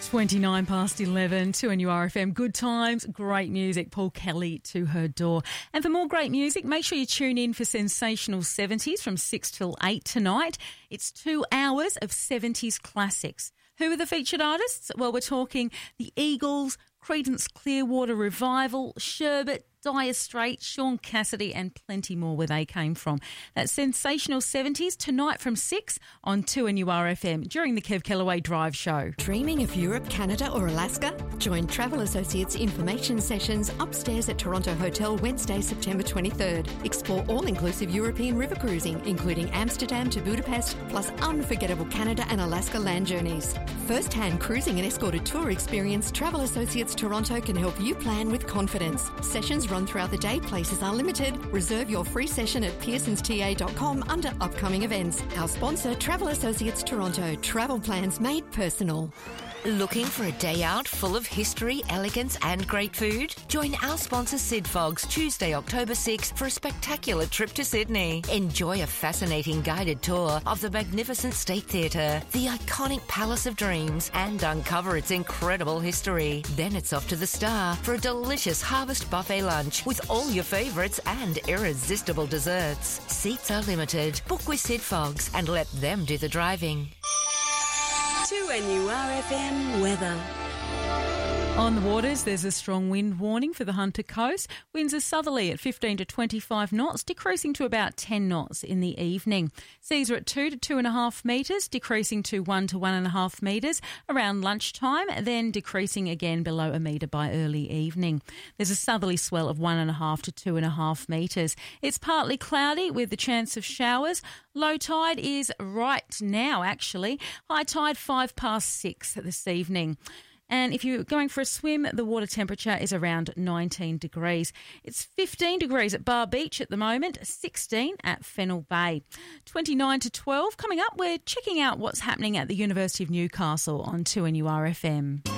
29 past 11, 2NURFM. Good times, great music. Paul Kelly, To Her Door. And for more great music, make sure you tune in for Sensational 70s from 6 till 8 tonight. It's 2 hours of 70s classics. Who are the featured artists? Well, we're talking the Eagles, Creedence Clearwater Revival, Sherbet, Dire Straits, Sean Cassidy and plenty more where they came from. That's Sensational 70s tonight from 6 on 2NURFM during the Kev Kellaway Drive Show. Dreaming of Europe, Canada or Alaska? Join Travel Associates information sessions upstairs at Toronto Hotel Wednesday, September 23rd. Explore all-inclusive European river cruising, including Amsterdam to Budapest, plus unforgettable Canada and Alaska land journeys. First-hand cruising and escorted tour experience, Travel Associates Toronto can help you plan with confidence. Sessions run throughout the day. Places are limited. Reserve your free session at pearsonsta.com under upcoming events. Our sponsor, Travel Associates Toronto. Travel plans made personal. Looking for a day out full of history, elegance and great food? Join our sponsor Sid Fogg's Tuesday, October 6 for a spectacular trip to Sydney. Enjoy a fascinating guided tour of the magnificent State Theatre, the iconic Palace of Dreams, and uncover its incredible history. Then it's off to the Star for a delicious harvest buffet lunch with all your favourites and irresistible desserts. Seats are limited. Book with Sid Fogg's and let them do the driving. 2NURFM weather. On the waters, there's a strong wind warning for the Hunter Coast. Winds are southerly at 15 to 25 knots, decreasing to about 10 knots in the evening. Seas are at 2 to 2.5 metres, decreasing to 1 to 1.5 metres around lunchtime, then decreasing again below a metre by early evening. There's a southerly swell of 1.5 to 2.5 metres. It's partly cloudy with the chance of showers. Low tide is right now, actually. High tide 5 past 6 this evening. And if you're going for a swim, the water temperature is around 19 degrees. It's 15 degrees at Bar Beach at the moment, 16 at Fennell Bay. 29 to 12. Coming up, we're checking out what's happening at the University of Newcastle on 2NURFM.